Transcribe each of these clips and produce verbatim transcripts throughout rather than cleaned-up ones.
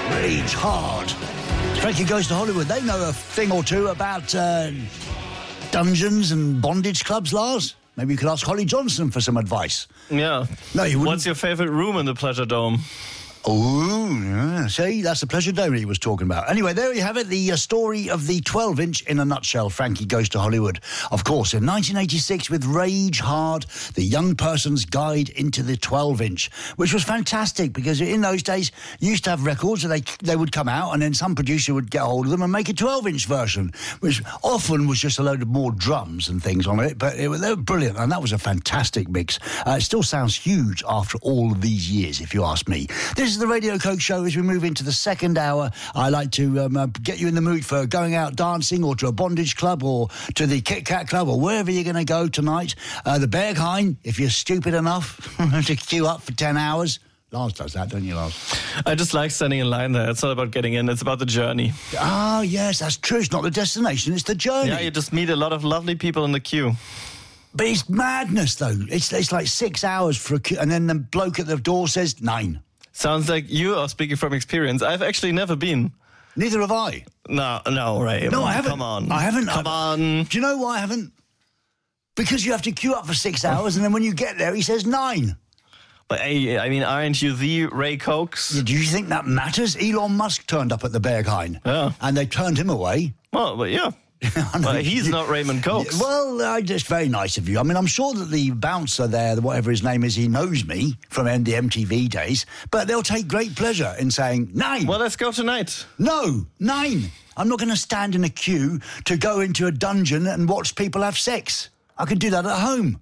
Rage Hard. Frankie Goes to Hollywood. They know a thing or two about uh, dungeons and bondage clubs, Lars. Maybe you could ask Holly Johnson for some advice. Yeah. No, you wouldn't. What's your favorite room in the Pleasure Dome? Oh, yeah. See, that's the Pleasure Dome he was talking about. Anyway, there you have it, the uh, story of the twelve-inch in a nutshell, Frankie Goes to Hollywood. Of course, in nineteen eighty-six with Rage Hard, the young person's guide into the twelve-inch, which was fantastic because in those days, you used to have records and they, they would come out and then some producer would get hold of them and make a twelve-inch version, which often was just a load of more drums and things on it, but it, they were brilliant, and that was a fantastic mix. Uh, it still sounds huge after all of these years, if you ask me. This is the Radio Coke Show. As we move into the second hour, I like to um, uh, get you in the mood for going out dancing or to a bondage club or to the Kit Kat Club or wherever you're going to go tonight. Uh, the Berghain, if you're stupid enough to queue up for ten hours. Lars does that, don't you, Lars? I just like standing in line there. It's not about getting in, it's about the journey. Ah, yes, that's true. It's not the destination, it's the journey. Yeah, you just meet a lot of lovely people in the queue. But it's madness, though. It's, it's like six hours for a queue, and then the bloke at the door says nine. Sounds like you are speaking from experience. I've actually never been. Neither have I. No, no, Ray. No, I haven't. Come on. I haven't. Come I, on. Do you know why I haven't? Because you have to queue up for six hours, and then when you get there, he says nine. But hey, I mean, aren't you the Ray Cokes? Yeah, do you think that matters? Elon Musk turned up at the Berghain. Yeah. And they turned him away. Well, but yeah. But he's not Raymond Cokes. Well, uh, it's very nice of you. I mean, I'm sure that the bouncer there, whatever his name is, he knows me from the M T V days, but they'll take great pleasure in saying nine. Well, let's go tonight. No, nine. I'm not going to stand in a queue to go into a dungeon and watch people have sex. I could do that at home.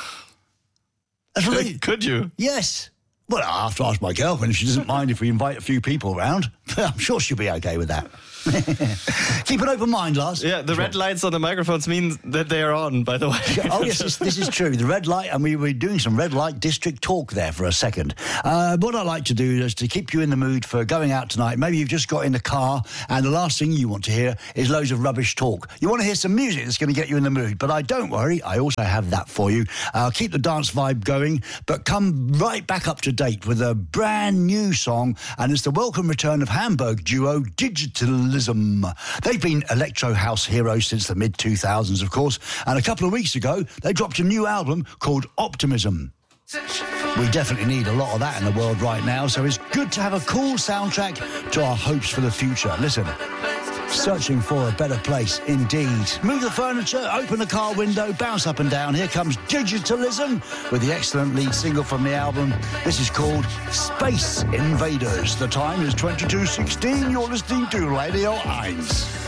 That's what they, Could you? yes. Well, I'll have to ask my girlfriend if she doesn't mind if we invite a few people around. I'm sure she'll be okay with that. Keep an open mind, Lars. Yeah, the red lights on the microphones mean that they are on, by the way. Oh, yes, this, this is true. The red light, and we were doing some red light district talk there for a second. Uh, what I like to do is to keep you in the mood for going out tonight. Maybe you've just got in the car, and the last thing you want to hear is loads of rubbish talk. You want to hear some music that's going to get you in the mood. But I don't worry, I also have that for you. I'll keep the dance vibe going, but come right back up to date with a brand new song, and it's the welcome return of Hamburg duo Digitalism. They've been electro house heroes since the mid two thousands, of course, and a couple of weeks ago they dropped a new album called Optimism. We definitely need a lot of that in the world right now, so it's good to have a cool soundtrack to our hopes for the future. Listen, searching for a better place indeed. Move the furniture, open the car window, bounce up and down. Here comes Digitalism with the excellent lead single from the album. This is called Space Invaders. The time is twenty-two sixteen. You're listening to Radio Eins.